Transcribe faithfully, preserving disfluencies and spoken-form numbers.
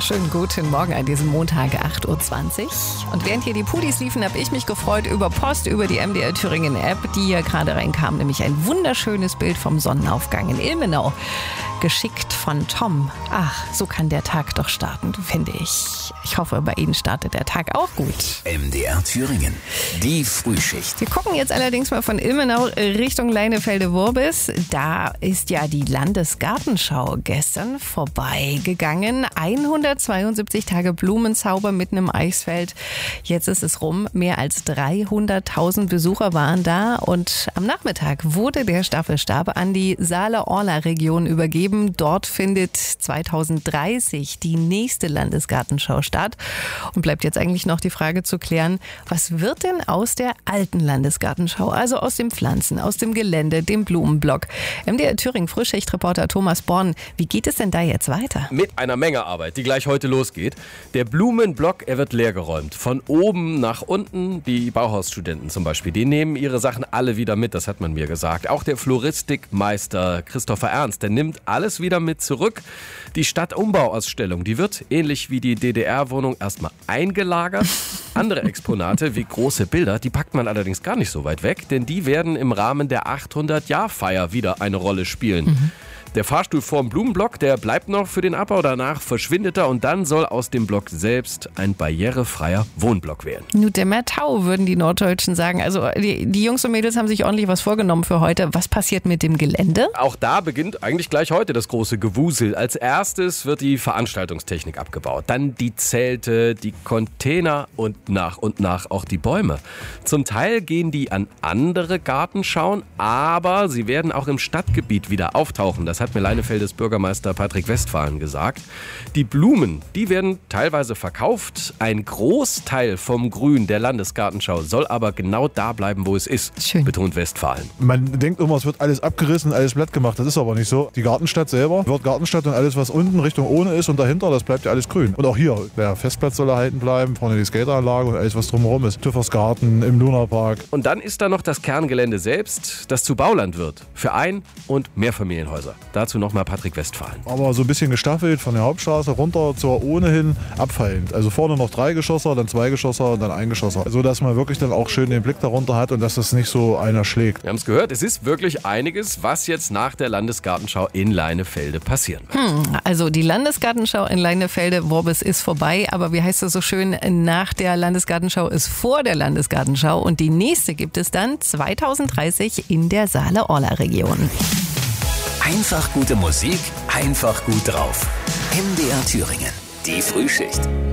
Schönen guten Morgen an diesem Montag, acht Uhr zwanzig. Und während hier die Pudis liefen, habe ich mich gefreut über Post, über die M D R Thüringen App, die hier gerade reinkam. Nämlich ein wunderschönes Bild vom Sonnenaufgang in Ilmenau. Geschickt von Tom. Ach, so kann der Tag doch starten, finde ich. Ich hoffe, bei Ihnen startet der Tag auch gut. M D R Thüringen, die Frühschicht. Wir gucken jetzt allerdings mal von Ilmenau Richtung Leinefelde-Worbis. Da ist ja die Landesgartenschau gestern vorbeigegangen. hundertzweiundsiebzig Tage Blumenzauber mitten im Eichsfeld. Jetzt ist es rum. Mehr als dreihunderttausend Besucher waren da. Und am Nachmittag wurde der Staffelstab an die Saale-Orla-Region übergeben. Dort findet zweitausenddreißig die nächste Landesgartenschau statt. Und bleibt jetzt eigentlich noch die Frage zu klären, was wird denn aus der alten Landesgartenschau, also aus den Pflanzen, aus dem Gelände, dem Blumenblock? M D R Thüringen Frühschichtreporter Thomas Born, wie geht es denn da jetzt weiter? Mit einer Menge Arbeit, die gleich heute losgeht. Der Blumenblock, er wird leergeräumt. Von oben nach unten. Die Bauhausstudenten zum Beispiel, die nehmen ihre Sachen alle wieder mit, das hat man mir gesagt. Auch der Floristikmeister Christopher Ernst, der nimmt alles wieder mit zurück. Die Stadtumbauausstellung, die wird, ähnlich wie die D D R-Wohnung, erstmal eingelagert. Andere Exponate wie große Bilder, die packt man allerdings gar nicht so weit weg, denn die werden im Rahmen der achthundert-Jahr-Feier wieder eine Rolle spielen. Mhm. Der Fahrstuhl vorm Blumenblock, der bleibt noch für den Abbau. Danach verschwindet er und dann soll aus dem Block selbst ein barrierefreier Wohnblock werden. Nur der Mertau, würden die Norddeutschen sagen. Also die, die Jungs und Mädels haben sich ordentlich was vorgenommen für heute. Was passiert mit dem Gelände? Auch da beginnt eigentlich gleich heute das große Gewusel. Als erstes wird die Veranstaltungstechnik abgebaut. Dann die Zelte, die Container und nach und nach auch die Bäume. Zum Teil gehen die an andere Gartenschauen, aber sie werden auch im Stadtgebiet wieder auftauchen. Das hat mir Leinefeldes Bürgermeister Patrick Westphalen gesagt. Die Blumen, die werden teilweise verkauft. Ein Großteil vom Grün der Landesgartenschau soll aber genau da bleiben, wo es ist, Schön. betont Westphalen. Man denkt immer, es wird alles abgerissen, alles platt gemacht. Das ist aber nicht so. Die Gartenstadt selber wird Gartenstadt und alles, was unten Richtung Ohne ist und dahinter, das bleibt ja alles grün. Und auch hier, der Festplatz soll erhalten bleiben, vorne die Skateranlage und alles, was drumherum ist. Tüffersgarten, im Lunapark. Und dann ist da noch das Kerngelände selbst, das zu Bauland wird. Für Ein- und Mehrfamilienhäuser. Dazu nochmal Patrick Westphalen. Aber so ein bisschen gestaffelt von der Hauptstraße runter zur ohnehin abfallend. Also vorne noch drei Geschosser, dann zwei Geschosser und dann ein Geschosser. So dass man wirklich dann auch schön den Blick darunter hat und dass das nicht so einer schlägt. Wir haben es gehört, es ist wirklich einiges, was jetzt nach der Landesgartenschau in Leinefelde passieren wird. Hm, also die Landesgartenschau in Leinefelde-Worbis ist vorbei, aber wie heißt es so schön, nach der Landesgartenschau ist vor der Landesgartenschau und die nächste gibt es dann zweitausenddreißig in der Saale-Orla-Region. Einfach gute Musik, einfach gut drauf. M D R Thüringen, die Frühschicht.